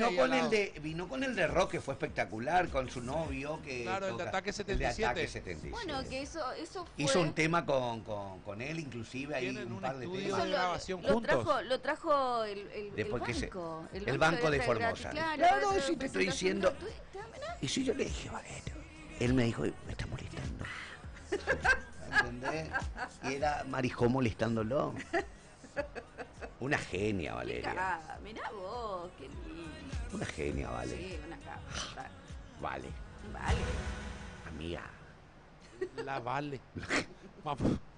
vino con el de Rock, que fue espectacular, con su novio, que claro, el de Ataque 77. El de Ataque 77. Bueno, que eso fue... Hizo un tema con él, inclusive ahí Tienen un par de estudio temas. de grabación juntos. Lo trajo el banco. El banco de Formosa. Claro, si te estoy diciendo. Y si yo le dije, Valerio, él me dijo, me está molestando. ¿Entendés? Y era Marijó molestándolo. Una genia, Valeria. Mirá vos, qué lindo. Una genia, Vale. Sí, una capa. Vale. Vale. Amiga. La Vale. Vamos.